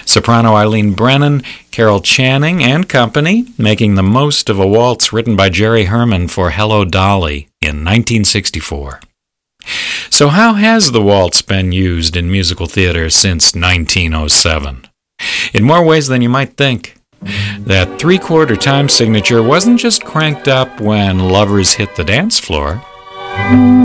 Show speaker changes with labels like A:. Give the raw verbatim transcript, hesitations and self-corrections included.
A: Soprano Eileen Brennan, Carol Channing, and company making the most of a waltz written by Jerry Herman for Hello Dolly in nineteen sixty-four. So how has the waltz been used in musical theater since nineteen oh seven? In more ways than you might think. That three-quarter time signature wasn't just cranked up when lovers hit the dance floor.